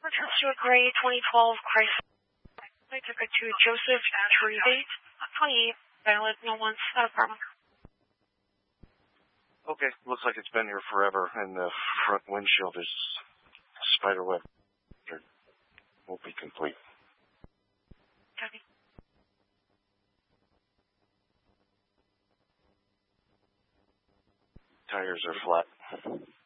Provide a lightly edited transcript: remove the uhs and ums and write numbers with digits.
To a gray 2012 Chrysler. I took it to Joseph Trevate, 28, valid, no one's, not a problem. Okay, looks like it's been here forever, and the front windshield is spiderweb. It won't be complete. Copy. Tires are flat.